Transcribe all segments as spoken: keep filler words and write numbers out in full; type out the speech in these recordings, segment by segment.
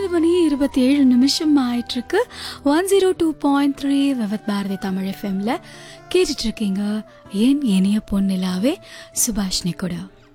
ஒன்பது மணி இருபத்தி ஏழு நிமிஷம் ஆயிட்டிருக்கு. One zero two point three விவத் பாரதி தமிழ் எஃப்எம்ல கேட்டுட்டு இருக்கீங்க. ஏன் இனிய பொன்னிலாவே சுபாஷினி கூட.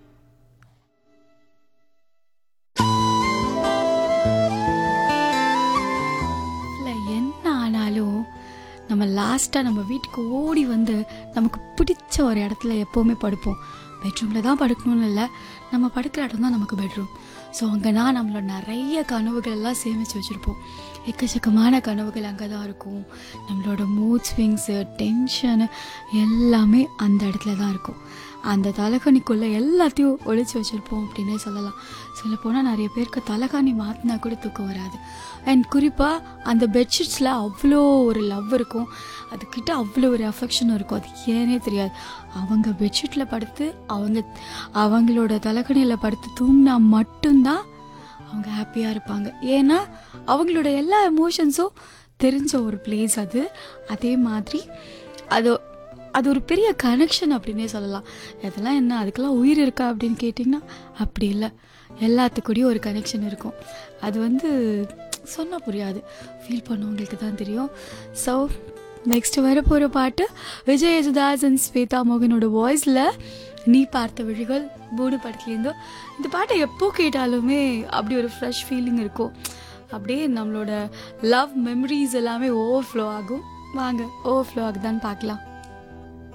என்ன ஆனாலும் நம்ம லாஸ்ட்டாக நம்ம வீட்டுக்கு ஓடி வந்து நமக்கு பிடிச்ச ஒரு இடத்துல எப்போவுமே படுப்போம். பெட்ரூமில் தான் படுக்கணும்னு இல்லை, நம்ம படுக்கிற இடம் தான் நமக்கு பெட்ரூம். ஸோ அங்கேனா நம்மளோட நிறைய கனவுகள் எல்லாம் சேமித்து வச்சுருப்போம். எக்கச்சக்கமான கனவுகள் அங்கே தான் இருக்கும். நம்மளோட மூட் ஸ்விங்ஸு, டென்ஷனு எல்லாமே அந்த இடத்துல தான் இருக்கும். அந்த தலைகாணிக்குள்ளே எல்லாத்தையும் ஒழிச்சு வச்சுருப்போம் அப்படின்னே சொல்லலாம். சொல்லப்போனால் நிறைய பேருக்கு தலைகாணி மாற்றினா கூட தூக்கம் வராது. அண்ட் குறிப்பாக அந்த பெட்ஷீட்ஸில் அவ்வளோ ஒரு லவ் இருக்கும், அதுக்கிட்ட அவ்வளோ ஒரு அஃபெக்ஷன் இருக்கும். அது ஏனே தெரியாது. அவங்க பெட்ஷீட்டில் படுத்து அவங்க அவங்களோட தலைகணியில் படுத்து தூங்கினா மட்டும்தான் அவங்க ஹாப்பியாக இருப்பாங்க. ஏன்னா அவங்களோட எல்லா எமோஷன்ஸும் தெரிஞ்ச ஒரு பிளேஸ் அது. அதே மாதிரி அது அது ஒரு பெரிய கனெக்ஷன் அப்படின்னே சொல்லலாம். அதெல்லாம் என்ன, அதுக்கெல்லாம் உயிர் இருக்கா அப்படின்னு கேட்டிங்கன்னா அப்படி இல்லை. எல்லாத்துக்கூடயும் ஒரு கனெக்ஷன் இருக்கும். அது வந்து சொன்னால் புரியாது, ஃபீல் பண்ணவங்களுக்கு தான் தெரியும். ஸோ நெக்ஸ்ட் வரப்போகிற பாட்டு விஜய் யேசுதாஸ் அண்ட் ஸ்வேதா மோகனோட வாய்ஸில் நீ பார்த்த விழிகள் மூணு படத்துலேருந்தோ. இந்த பாட்டை எப்போ கேட்டாலுமே அப்படி ஒரு ஃப்ரெஷ் ஃபீலிங் இருக்கும். அப்படியே நம்மளோட லவ் மெமரிஸ் எல்லாமே ஓவர்ஃப்ளோ ஆகும். வாங்க ஓவர்ஃப்ளோ ஆகுதான்னு பார்க்கலாம்.